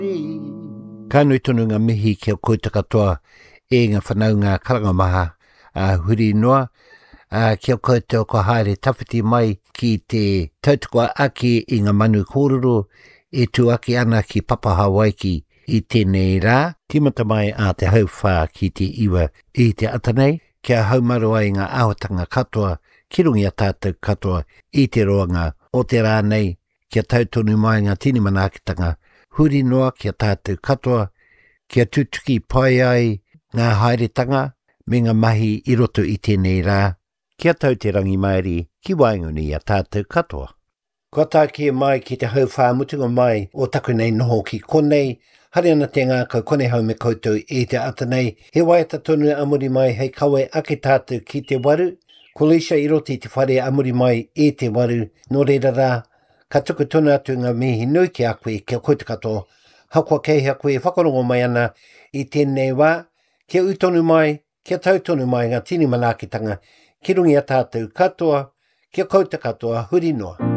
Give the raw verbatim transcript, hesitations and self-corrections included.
Ka nui tonu ngā mihi kia koe katoa e ngā whanau ngā karangamaha uh, huri noa. Uh, kia koe te o ko haere tawhiti mai ki te tautukua aki i ngā manu kōrero e tu aki ana ki Papa Hawaii i tēnei rā. Timata mai a te hauwhā ki te iwa i te atanei. Kia haumaru ai ngā ahotanga katoa ki rungi a tātou katoa i te roanga o te rā nei. Kia tautonu mai ngā tini manaakitanga huri noa kia tātou katoa. Kia tutuki pai ai ngā haeretanga me ngā mahi i roto i tēnei rā. Kia tau te rangi maeri ki wainguni a tātou katoa. Ko tā kia mai ki te hauwhā mutunga mai o taku nei noho ki konei. Hari ana te ngā kau konei hau me koutou i te atanei. He waiata tonu amuri mai hei kawe ake tātou ki te waru. Ko Leisha i roti te whare amuri mai i te waru. Nō reira rā, ka tuku tonu atu ngā mihi nui ki a koe kia koe te katoa. Hakua kei hea koe whakarongo mai ana i tēnei wā. Kia utonu mai, kia tautonu mai ngā tini manaakitanga. Ki rungi a tātou katoa, kia kouta katoa, huri noa.